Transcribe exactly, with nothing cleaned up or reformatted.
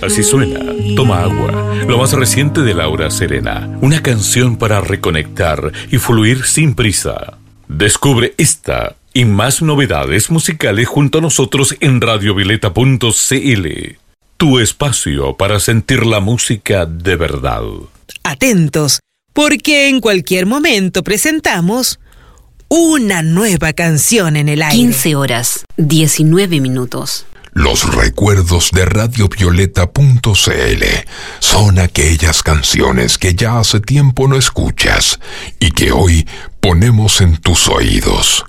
Así suena Toma Agua, lo más reciente de Laura Serena. Una canción para reconectar y fluir sin prisa. Descubre esta y más novedades musicales junto a nosotros en radio violeta punto c l. Tu espacio para sentir la música de verdad. Atentos, porque en cualquier momento presentamos una nueva canción en el aire. quince horas, diecinueve minutos. Los recuerdos de radio violeta punto c l son aquellas canciones que ya hace tiempo no escuchas y que hoy ponemos en tus oídos.